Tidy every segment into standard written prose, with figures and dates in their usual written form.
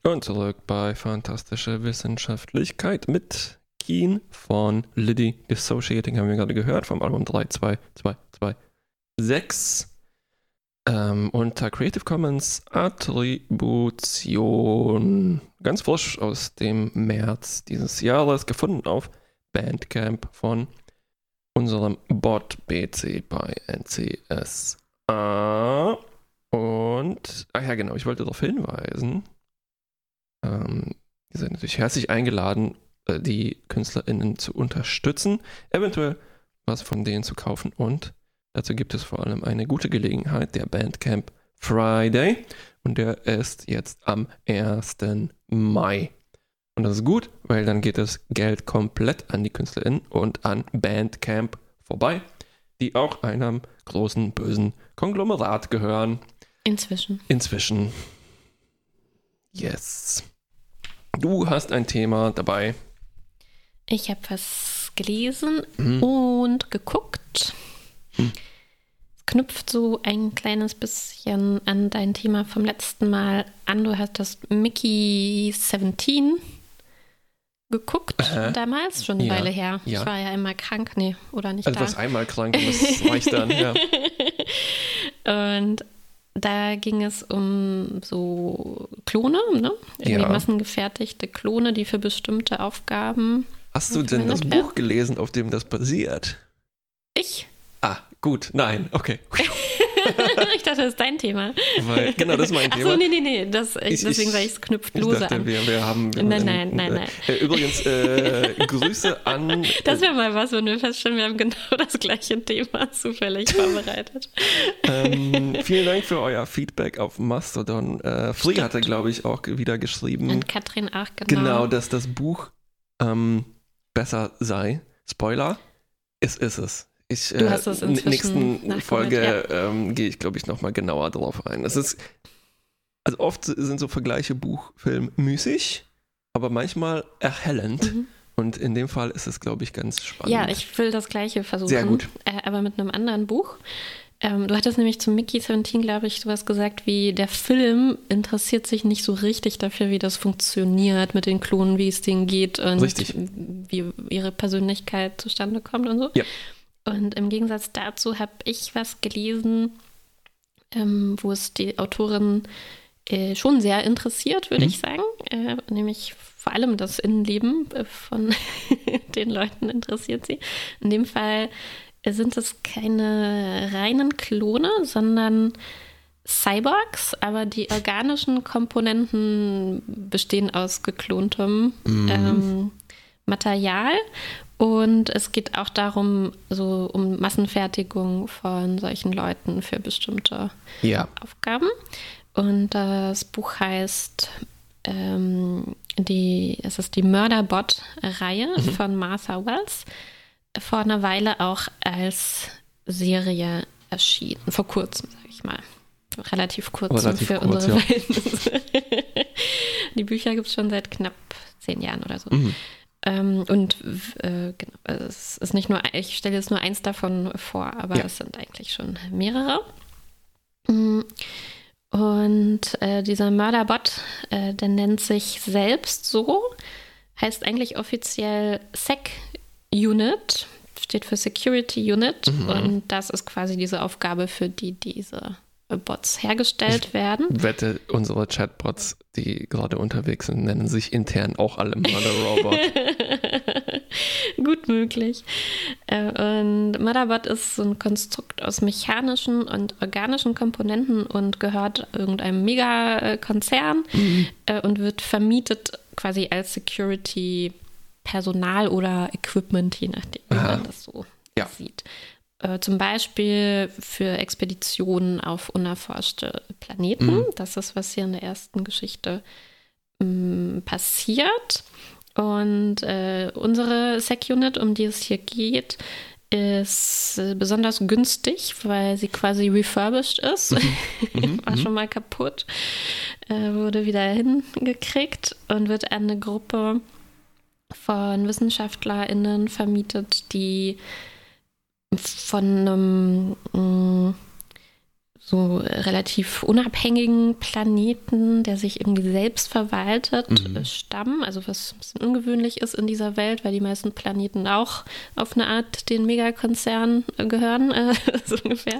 Und zurück bei Fantastische Wissenschaftlichkeit mit Keen von Liddy. Dissociating haben wir gerade gehört vom Album 32226. Unter Creative Commons Attribution. Ganz frisch aus dem März dieses Jahres, gefunden auf Bandcamp von unserem Bot BC bei NCSA. Und, genau, ich wollte darauf hinweisen, ihr seid natürlich herzlich eingeladen, die KünstlerInnen zu unterstützen, eventuell was von denen zu kaufen, und dazu gibt es vor allem eine gute Gelegenheit, der Bandcamp Friday, und der ist jetzt am 1. Mai. Und das ist gut, weil dann geht das Geld komplett an die KünstlerInnen und an Bandcamp vorbei, die auch einem großen, bösen Konglomerat gehören. Inzwischen. Yes. Du hast ein Thema dabei. Ich habe was gelesen und geguckt. Es knüpft so ein kleines bisschen an dein Thema vom letzten Mal an. Du hattest Mickey 17 geguckt damals, schon eine Weile her. Ja. Ich war ja einmal krank, oder nicht also da. Du warst einmal krank, das reicht dann, ja. Und da ging es um so Klone, ne? Irgendwie massengefertigte Klone, die für bestimmte Aufgaben. Hast du denn das Buch gelesen, auf dem das basiert? Ich? Ah, gut, nein, okay. Ich dachte, das ist dein Thema. Weil, genau, das ist mein Thema. Achso, nee, deswegen sage ich, es knüpft lose dachte, an. Wir haben Nein. Übrigens, Grüße an... Das wäre mal was, wenn wir feststellen, wir haben genau das gleiche Thema zufällig vorbereitet. Vielen Dank für euer Feedback auf Mastodon. Free hatte, glaube ich, auch wieder geschrieben. Und Katrin auch, Genau, dass das Buch besser sei. Spoiler, es ist es. Du hast es nächsten Folge gehe ich, glaube ich, nochmal genauer drauf ein. Es ist, also oft sind so Vergleiche Buch-Film müßig, aber manchmal erhellend. Und in dem Fall ist es, glaube ich, ganz spannend. Ja, ich will das Gleiche versuchen. Sehr gut. Aber mit einem anderen Buch. Du hattest nämlich zu Mickey 17, glaube ich, sowas gesagt wie, der Film interessiert sich nicht so richtig dafür, wie das funktioniert mit den Klonen, wie es denen geht und wie ihre Persönlichkeit zustande kommt und so. Ja. Und im Gegensatz dazu habe ich was gelesen, wo es die Autorin schon sehr interessiert, würde ich sagen. Nämlich vor allem das Innenleben von den Leuten interessiert sie. In dem Fall sind es keine reinen Klone, sondern Cyborgs, aber die organischen Komponenten bestehen aus geklontem Material. Und es geht auch darum, so um Massenfertigung von solchen Leuten für bestimmte Aufgaben. Und das Buch heißt, es ist die Murderbot-Reihe von Martha Wells. Vor einer Weile auch als Serie erschienen. Vor kurzem, sage ich mal. Relativ kurz für unsere Verhältnisse. Die Bücher gibt es schon seit knapp 10 Jahren oder so. Genau, es ist nicht nur, ich stelle jetzt nur eins davon vor, aber es sind eigentlich schon mehrere. Und dieser Murderbot, der nennt sich selbst so, heißt eigentlich offiziell SecUnit, steht für Security Unit, und das ist quasi diese Aufgabe, für die diese Bots hergestellt werden. Ich wette, unsere Chatbots, die gerade unterwegs sind, nennen sich intern auch alle Murder-Robot. Gut möglich. Und Murderbot ist so ein Konstrukt aus mechanischen und organischen Komponenten und gehört irgendeinem Megakonzern und wird vermietet quasi als Security-Personal oder Equipment, je nachdem, wie man das so sieht. Zum Beispiel für Expeditionen auf unerforschte Planeten. Das ist, was hier in der ersten Geschichte passiert. Und unsere SecUnit, um die es hier geht, ist besonders günstig, weil sie quasi refurbished ist. War schon mal kaputt. Wurde wieder hingekriegt und wird an eine Gruppe von WissenschaftlerInnen vermietet, die von einem so relativ unabhängigen Planeten, der sich irgendwie selbst verwaltet, Stamm, also was ein bisschen ungewöhnlich ist in dieser Welt, weil die meisten Planeten auch auf eine Art den Megakonzern gehören, so ungefähr.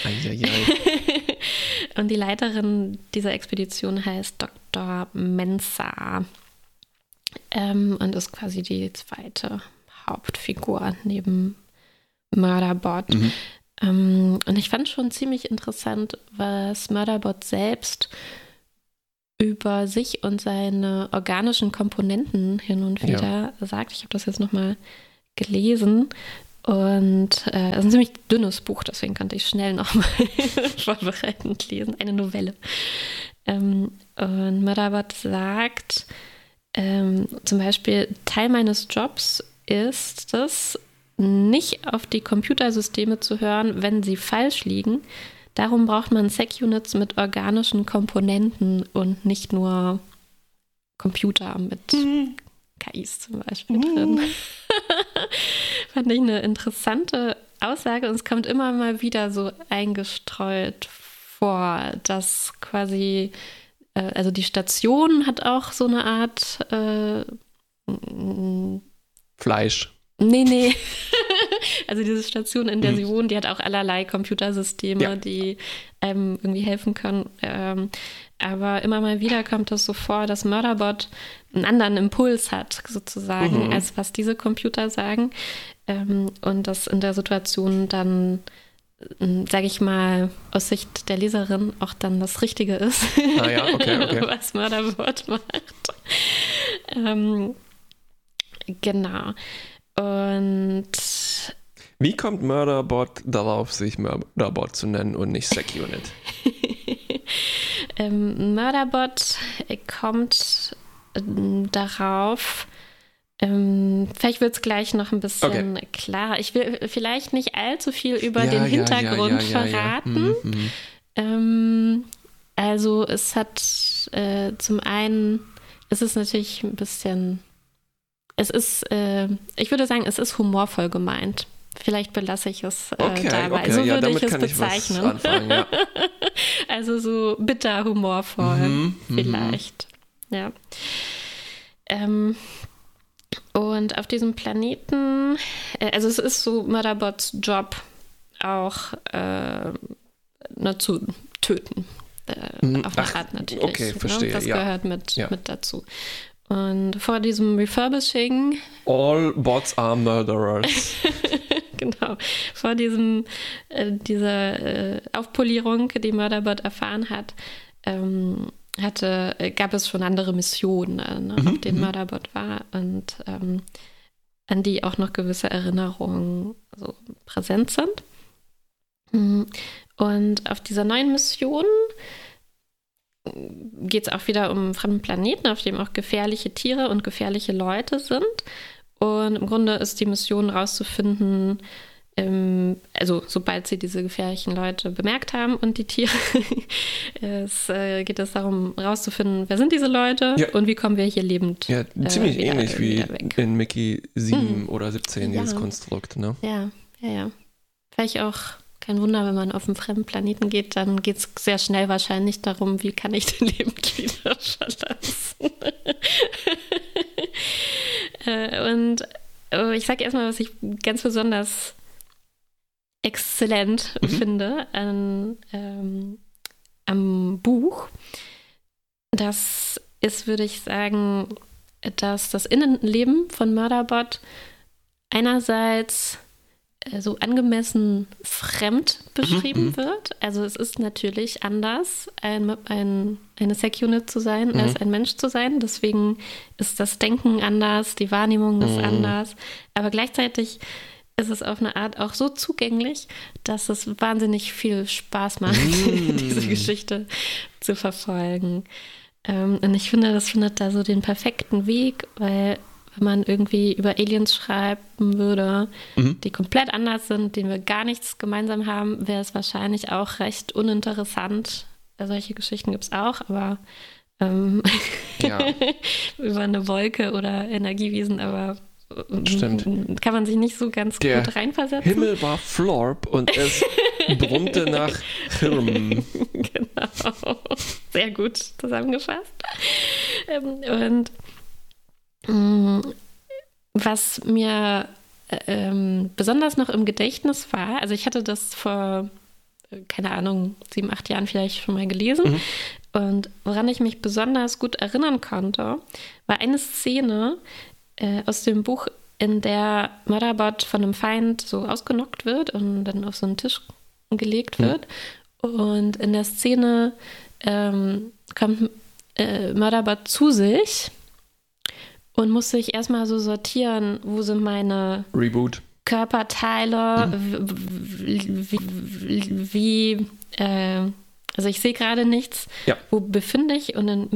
Und die Leiterin dieser Expedition heißt Dr. Mensah und ist quasi die zweite Hauptfigur neben Murderbot. Und ich fand schon ziemlich interessant, was Murderbot selbst über sich und seine organischen Komponenten hin und wieder sagt. Ich habe das jetzt nochmal gelesen und es ist ein ziemlich dünnes Buch, deswegen konnte ich schnell nochmal vorbereitend lesen, eine Novelle. Und Murderbot sagt zum Beispiel, Teil meines Jobs ist es, nicht auf die Computersysteme zu hören, wenn sie falsch liegen. Darum braucht man Sec-Units mit organischen Komponenten und nicht nur Computer mit KIs zum Beispiel drin. Fand ich eine interessante Aussage und es kommt immer mal wieder so eingestreut vor, dass quasi, also die Station hat auch so eine Art Fleisch. Nee. Also diese Station, in der sie wohnen, die hat auch allerlei Computersysteme, die einem irgendwie helfen können. Aber immer mal wieder kommt es so vor, dass Murderbot einen anderen Impuls hat, sozusagen, als was diese Computer sagen. Und das in der Situation dann, sage ich mal, aus Sicht der Leserin auch dann das Richtige ist, okay. was Murderbot macht. Genau. Und wie kommt Murderbot darauf, sich Murderbot zu nennen und nicht Sec-Unit? Murderbot kommt darauf, vielleicht wird es gleich noch ein bisschen klarer. Ich will vielleicht nicht allzu viel über den Hintergrund verraten. Also es hat zum einen, es ist natürlich ein bisschen... Es ist, ich würde sagen, es ist humorvoll gemeint. Vielleicht belasse ich es dabei. So würde ich es bezeichnen. Also so bitter humorvoll vielleicht. Ja. Und auf diesem Planeten, also es ist so Murderbots Job auch zu töten. Auf eine Art natürlich. Okay, verstehe. Das gehört mit dazu. Und vor diesem Refurbishing... All bots are murderers. Genau. Vor dieser Aufpolierung, die Murderbot erfahren hat, gab es schon andere Missionen, auf denen Murderbot war und an die auch noch gewisse Erinnerungen so präsent sind. Und auf dieser neuen Mission geht es auch wieder um einen fremden Planeten, auf dem auch gefährliche Tiere und gefährliche Leute sind. Und im Grunde ist die Mission rauszufinden, also sobald sie diese gefährlichen Leute bemerkt haben und die Tiere, geht es darum rauszufinden, wer sind diese Leute und wie kommen wir hier lebend ziemlich ähnlich wie in Mickey 7 oder 17, dieses Konstrukt. Ne? Ja. Vielleicht auch kein Wunder, wenn man auf einen fremden Planeten geht, dann geht es sehr schnell wahrscheinlich darum, wie kann ich den lebend wieder verlassen. Und ich sage erstmal, was ich ganz besonders exzellent finde am Buch. Das ist, würde ich sagen, dass das Innenleben von Murderbot einerseits so angemessen fremd beschrieben wird. Also es ist natürlich anders, eine Sec-Unit zu sein, als ein Mensch zu sein. Deswegen ist das Denken anders, die Wahrnehmung ist anders. Aber gleichzeitig ist es auf eine Art auch so zugänglich, dass es wahnsinnig viel Spaß macht, diese Geschichte zu verfolgen. Und ich finde, das findet da so den perfekten Weg, weil wenn man irgendwie über Aliens schreiben würde, die komplett anders sind, denen wir gar nichts gemeinsam haben, wäre es wahrscheinlich auch recht uninteressant. Solche Geschichten gibt es auch, aber über eine Wolke oder Energiewesen, aber Stimmt. kann man sich nicht so ganz gut reinversetzen. Himmel war florp und es brummte nach Hirn. Genau. Sehr gut zusammengefasst. Was mir besonders noch im Gedächtnis war, also ich hatte das vor, keine Ahnung, 7, 8 Jahren vielleicht schon mal gelesen. Und woran ich mich besonders gut erinnern konnte, war eine Szene aus dem Buch, in der Murderbot von einem Feind so ausgenockt wird und dann auf so einen Tisch gelegt wird. Und in der Szene kommt Murderbot zu sich und muss sich erstmal so sortieren, wo sind meine Reboot. Körperteile, wie also ich sehe gerade nichts, wo befinde ich und in